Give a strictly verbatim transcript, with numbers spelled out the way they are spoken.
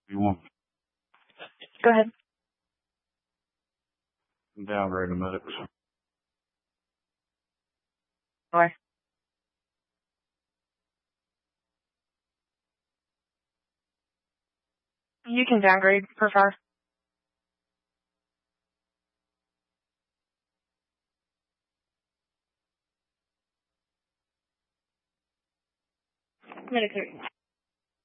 You want Go ahead. to downgrade the medics? Or you can downgrade per far. Medic three.